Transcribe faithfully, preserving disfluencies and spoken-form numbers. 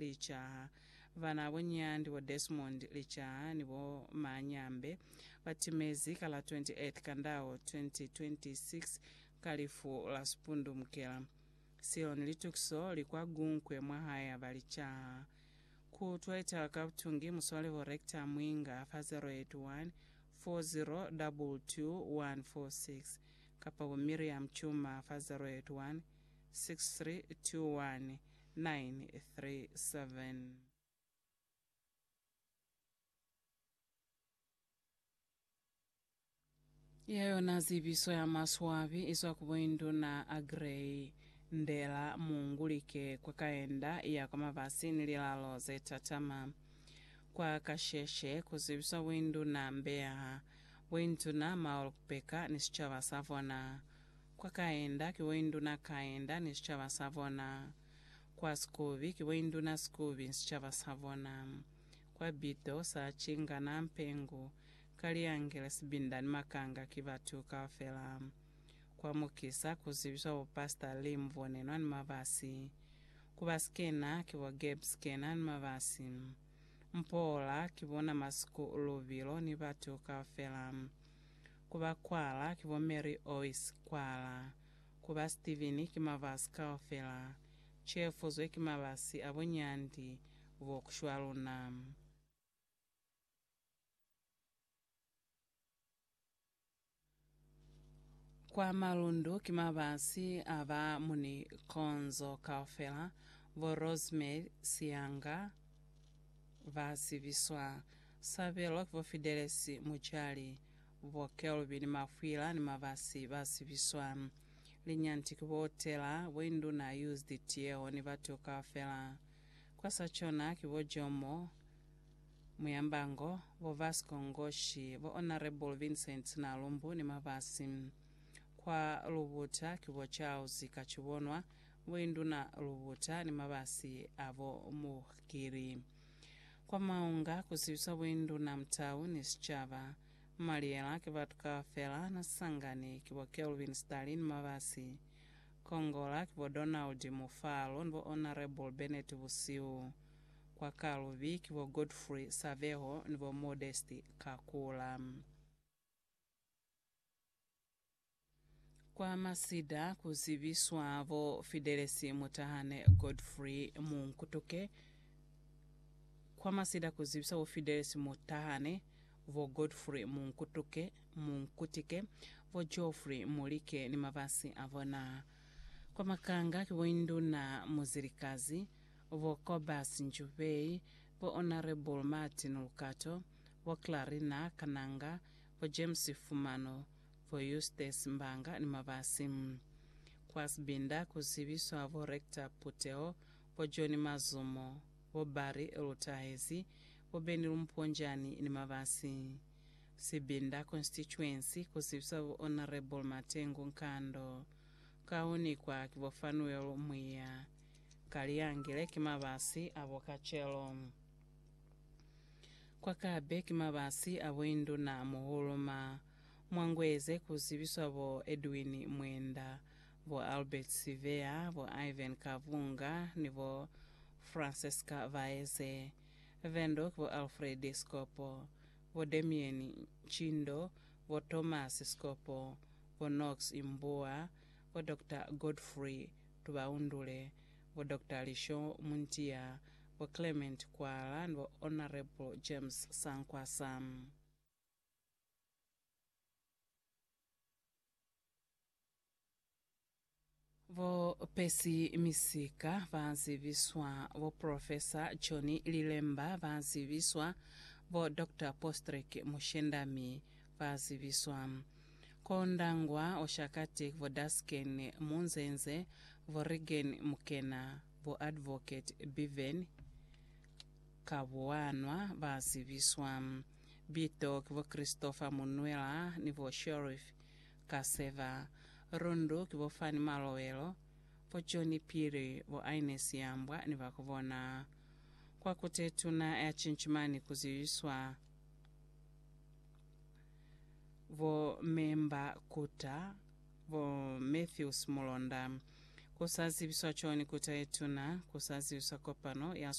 lichaha vana bonyandi wa Desmond lichaha nibo manyambe batimezi kala twenty-eight kandao twenty twenty-six kalifu la spundu mkela Sion litukso likwa gunkwe mwahaya balichaha ku twaita kabutungi muswale wa rekta mwinga fa zero eight one four zero two two one four six kapa wa Miriam Chuma fa zero eight one six three two one nine three seven. Yayo nazibiso ya maswavi iswa kubwindu na agrei ndela mungulike kwa kaenda ya kama vasini lilalo zetatama kwa kasheshe kuzibisa windu na mbea windu na maolupeka nisichava savona kwa kaenda kiwindu na kaenda nisichava savona kwa skuvi kiwindu na skuvi nisichava savona kwa bito sa chinga na mpengu kali angela sibinda ni makanga kivatu kafela kwa mukisa kuzibisa upasta limvonenwa ni mavasi kubaskena kiwa gebskena ni mavasi mpola kibona masiku lovilo ni batu kafela kuba kwala kiwa Mary Ois kwala kuba Steven kimavasi kafela chefuzo kimavasi abonyandi vokushwaluna kwa malundu kimavasi ava muni konzo kafela vo Rosemary Sianga vasi viswa sabelo vo Fidelesi Muchali vo Kelvin Mafwila ni mavasi vasi viswa linyanti kivotela windu na used tieo ni vatu kafela kwa sachona kivo Jomo Muyambango vo Vasco Ngoshi vo Honorable Vincent na Lumbu ni mavasi kwa Lubuta kivo Charles kachibonwa windu na Lubuta ni mavasi avo muhkiri kwa maunga kusibisa windu na mtau ni sichava Mariela kivatu kafela na Sangani kivo Kelvin Stalin mavasi Kongola kivo Donald Mufalo nivo Honorable Bennett Busiu kwa Kaluvi kivo Godfrey Saveho nivo Modesti Kakula kwa Masida kuzibiswa vo Fidelesi Mutahane Godfrey Munkutuke kwa Masida kuzibiswa vo Fidelesi Mutahane vo Godfrey Munkutuke Munkutike vo Geoffrey Mulike ni mavasi avona kwa makanga kiwindu na muzirikazi vo Cobas Njuvei vo Honorable Martin Lukato vo Clarina Kananga vo James Fumano vo Eustace Mbanga ni mavasi kwa Sbinda kuzibiswa vo Rector Puteo vo John Mazumo vo Bari Lutahezi vo Beni Lumponjani ni mavasi Sibinda constituency kuzibiswa vo Honorable Matengo Nkando kauni kwa kivo Fanuel Mwiya kaliangile kimavasi avo Kachelo kwa Kabe kimavasi avo Indu na Muhuluma Mwangweze kuzibiswa vo Edwin Mwenda vo Albert Sivea vo Ivan Kavunga nivo Francesca Vaeze Vendo vo Alfred Scopo vo Damien Chindo vo Thomas Scopo vo Knox Imbua vo Doctor Godfrey Tubaundule vo Doctor Lisho Muntia vo Clement Kwala vo Honorable James Sankwasam vo Pesi Misika vanziviswa vo Professor Johnny Lilemba vanziviswa vo Doctor Postrek Mushendami vanziviswa kondangwa oshakati vo Dasken Munzenze vo Regen Mukena vo Advocate Biven Kabuanwa vanziviswa Bitok vo Christopher Munuela nivo Sheriff Kaseva Rondo kivo Fani Malowelo vo Johnny Piri vo Ines Yambwa ni vakuvona kwa kutetuna ya chinchimani kuziviswa vo Memba Kuta vo Matthews Mulonda kusaziviswa choni kutetuna kusaziviswa kopano ya